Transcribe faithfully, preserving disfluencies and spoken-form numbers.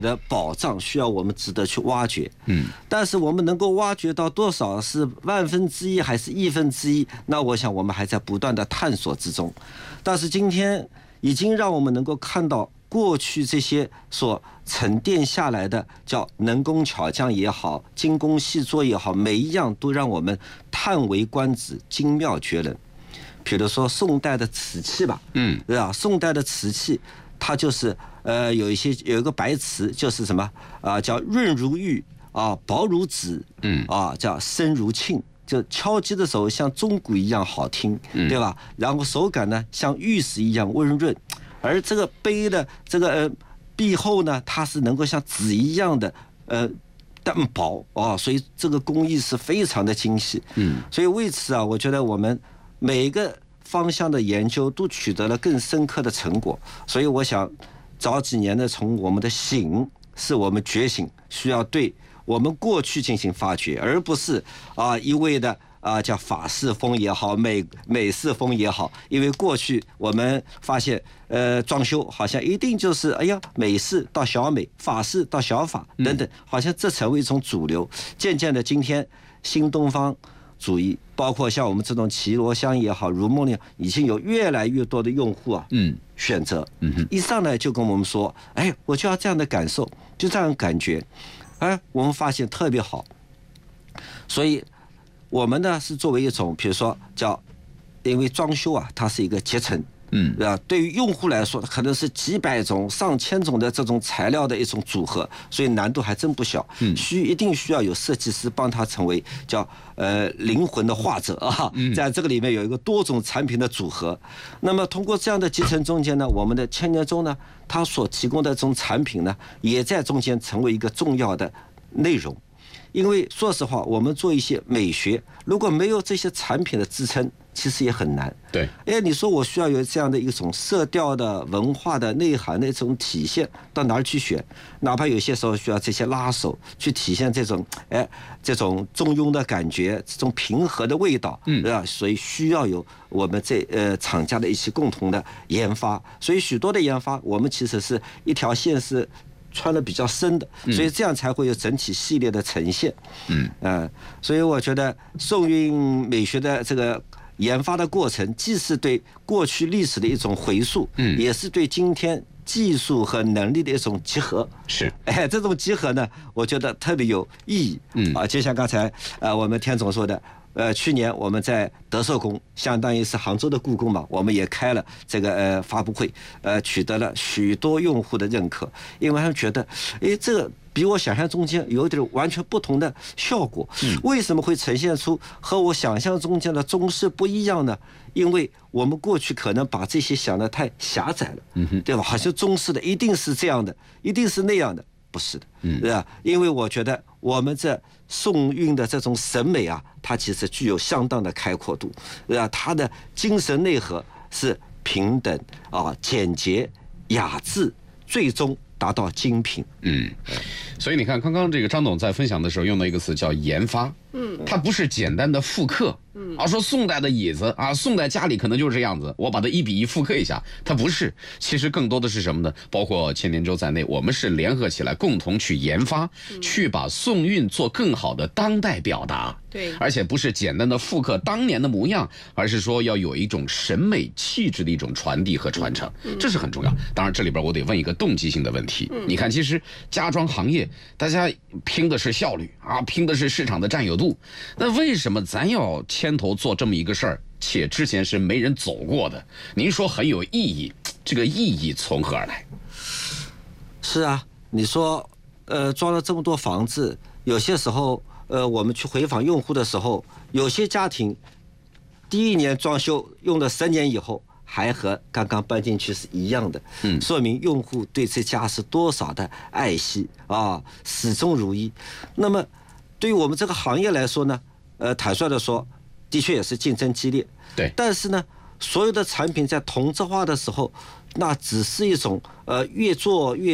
的宝藏需要我们值得去挖掘，嗯，但是我们能够挖掘到多少是万分之一还是亿分之一？那我想我们还在不断的探索之中。但是今天已经让我们能够看到过去这些所沉淀下来的叫能工巧匠也好，精工细作也好，每一样都让我们叹为观止，精妙绝伦。比如说宋代的瓷器吧，嗯，对吧？宋代的瓷器，它就是呃有一些有一个白瓷，就是什么啊、呃，叫润如玉啊，薄如纸，嗯啊，叫声如磬，就敲击的时候像钟鼓一样好听，对吧？然后手感呢像玉石一样温润，而这个杯的这个呃壁厚呢，它是能够像纸一样的呃淡薄啊，所以这个工艺是非常的精细，嗯，所以为此啊，我觉得我们每个方向的研究都取得了更深刻的成果，所以我想早几年呢，从我们的醒是我们觉醒，需要对我们过去进行发掘，而不是啊一味的啊叫法式风也好，美美式风也好，因为过去我们发现呃装修好像一定就是哎呀美式到小美，法式到小法等等，好像这成为一种主流。渐渐的，今天新东方主义，包括像我们这种绮罗香也好，如梦也好，已经有越来越多的用户啊，嗯，选择，嗯，一上来就跟我们说，哎，我就要这样的感受，就这样感觉，哎，我们发现特别好，所以我们呢是作为一种，比如说叫，因为装修啊，它是一个阶层。嗯，啊，对于用户来说，可能是几百种、上千种的这种材料的一种组合，所以难度还真不小。嗯，需一定需要有设计师帮他成为叫呃灵魂的画者啊，在这个里面有一个多种产品的组合。那么通过这样的集成中间呢，我们的千年钟呢，它所提供的这种产品呢，也在中间成为一个重要的内容。因为说实话，我们做一些美学，如果没有这些产品的支撑，其实也很难。 对， 哎，你说我需要有这样的一种色调的文化的内涵的一种体现，到哪儿去选？哪怕有些时候需要这些拉手去体现这种哎这种中庸的感觉，这种平和的味道，嗯啊，所以需要有我们这呃厂家的一起共同的研发。所以许多的研发，我们其实是一条线是穿的比较深的，所以这样才会有整体系列的呈现。嗯，呃，所以我觉得宋韵美学的这个研发的过程，既是对过去历史的一种回溯，嗯，也是对今天技术和能力的一种集合。 是， 哎，这种集合呢，我觉得特别有意义。嗯，啊，就像刚才呃我们田总说的。呃，去年我们在德寿宫，相当于是杭州的故宫嘛，我们也开了这个呃发布会，呃，取得了许多用户的认可，因为他们觉得，哎，这个比我想象中间有点完全不同的效果。嗯，为什么会呈现出和我想象中间的中式不一样呢？因为我们过去可能把这些想得太狭窄了，嗯哼，对吧？好像中式的一定是这样的，一定是那样的。不是的，嗯，对吧？因为我觉得我们这宋韵的这种审美啊，它其实具有相当的开阔度，对吧？它的精神内核是平等啊、简洁、雅致，最终达到精品。 嗯，所以你看，刚刚这个张董在分享的时候用到一个词叫研发，嗯，它不是简单的复刻。嗯，啊，说宋代的椅子啊，宋代家里可能就是这样子，我把它一比一复刻一下，它不是，其实更多的是什么呢？包括千年舟在内，我们是联合起来共同去研发，嗯、去把宋韵做更好的当代表达。 对， 而且不是简单的复刻当年的模样，而是说要有一种审美气质的一种传递和传承，嗯、这是很重要。当然，这里边我得问一个动机性的问题。嗯、你看，其实家装行业大家拼的是效率啊，拼的是市场的占有度，那为什么咱要牵头做这么一个事儿，且之前是没人走过的？您说很有意义，这个意义从何而来？ 是啊，你说，呃，装了这么多房子，有些时候，呃，我们去回访用户的时候，有些家庭第一年装修用了十年以后，还和刚刚搬进去是一样的，嗯，说明用户对这家是多少的爱惜啊，始终如一。那么，对于我们这个行业来说呢，呃，坦率的说，的确也是竞争激烈。 对， 但是呢，所有的产品在同质化的时候，那只是一种呃越做越